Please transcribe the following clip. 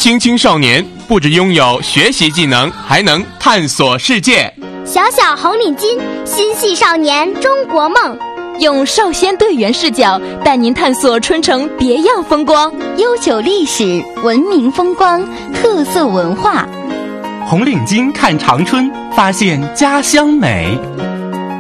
青青少年不只拥有学习技能，还能探索世界。 小小红领巾，心系少年中国梦。 用少先队员视角带您探索春城别样风光， 悠久历史，文明风光，特色文化。 红领巾看长春，发现家乡美。